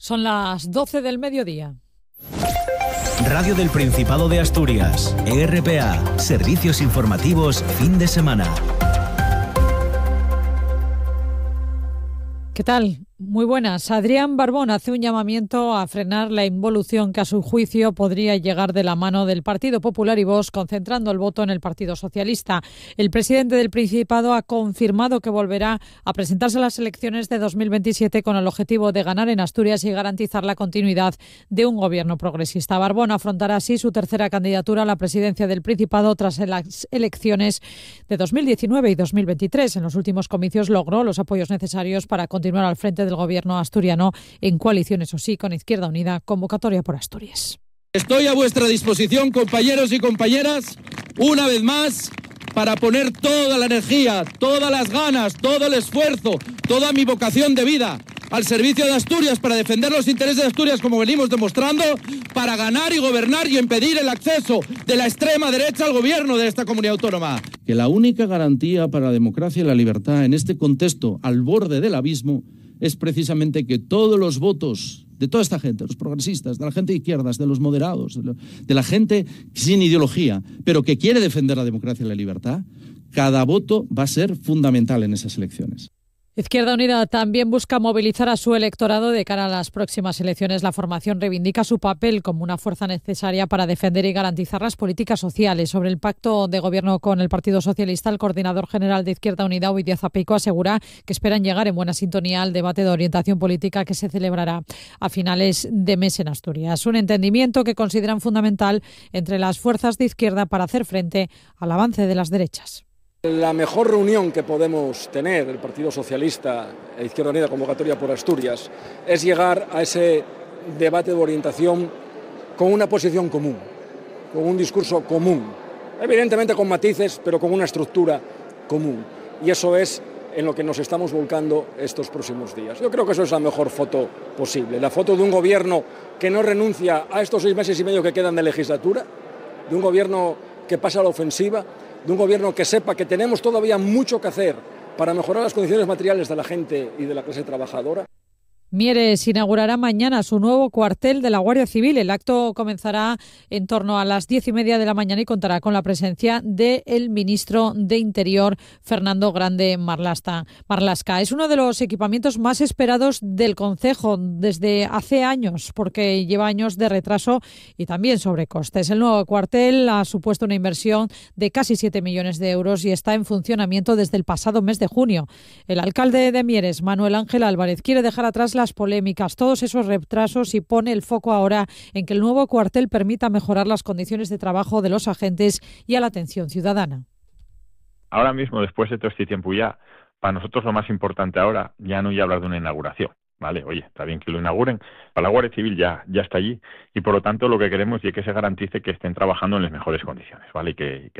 Son las 12 del mediodía. Radio del Principado de Asturias, RPA, servicios informativos fin de semana. ¿Qué tal? Muy buenas. Adrián Barbón hace un llamamiento a frenar la involución que a su juicio podría llegar de la mano del Partido Popular y Vox, concentrando el voto en el Partido Socialista. El presidente del Principado ha confirmado que volverá a presentarse a las elecciones de 2027 con el objetivo de ganar en Asturias y garantizar la continuidad de un gobierno progresista. Barbón afrontará así su tercera candidatura a la presidencia del Principado tras las elecciones de 2019 y 2023. En los últimos comicios logró los apoyos necesarios para continuar al frente del gobierno asturiano en coalición, eso sí, con Izquierda Unida, convocatoria por Asturias. Estoy a vuestra disposición, compañeros y compañeras, una vez más, para poner toda la energía, todas las ganas, todo el esfuerzo, toda mi vocación de vida al servicio de Asturias, para defender los intereses de Asturias, como venimos demostrando, para ganar y gobernar y impedir el acceso de la extrema derecha al gobierno de esta comunidad autónoma. Que la única garantía para la democracia y la libertad en este contexto al borde del abismo es precisamente que todos los votos de toda esta gente, los progresistas, de la gente de izquierdas, de los moderados, de la gente sin ideología, pero que quiere defender la democracia y la libertad, cada voto va a ser fundamental en esas elecciones. Izquierda Unida también busca movilizar a su electorado de cara a las próximas elecciones. La formación reivindica su papel como una fuerza necesaria para defender y garantizar las políticas sociales. Sobre el pacto de gobierno con el Partido Socialista, el coordinador general de Izquierda Unida, Ovidio Zapeico, asegura que esperan llegar en buena sintonía al debate de orientación política que se celebrará a finales de mes en Asturias. Un entendimiento que consideran fundamental entre las fuerzas de izquierda para hacer frente al avance de las derechas. La mejor reunión que podemos tener el Partido Socialista e Izquierda Unida, convocatoria por Asturias, es llegar a ese debate de orientación con una posición común, con un discurso común, evidentemente con matices, pero con una estructura común. Y eso es en lo que nos estamos volcando estos próximos días. Yo creo que eso es la mejor foto posible, la foto de un gobierno que no renuncia a estos 6 meses y medio que quedan de legislatura, de un gobierno que pasa a la ofensiva, de un gobierno que sepa que tenemos todavía mucho que hacer para mejorar las condiciones materiales de la gente y de la clase trabajadora. Mieres inaugurará mañana su nuevo cuartel de la Guardia Civil. El acto comenzará en torno a las 10:30 de la mañana y contará con la presencia del ministro de Interior, Fernando Grande Marlasca. Es uno de los equipamientos más esperados del concejo desde hace años, porque lleva años de retraso y también sobrecostes. El nuevo cuartel ha supuesto una inversión de casi 7 millones de euros y está en funcionamiento desde el pasado mes de junio. El alcalde de Mieres, Manuel Ángel Álvarez, quiere dejar atrás las polémicas, todos esos retrasos, y pone el foco ahora en que el nuevo cuartel permita mejorar las condiciones de trabajo de los agentes y a la atención ciudadana. Ahora mismo, después de todo este tiempo ya, para nosotros lo más importante ahora ya no es hablar de una inauguración, ¿vale? Oye, está bien que lo inauguren, para la Guardia Civil ya está allí y por lo tanto lo que queremos es que se garantice que estén trabajando en las mejores condiciones, ¿vale? Y que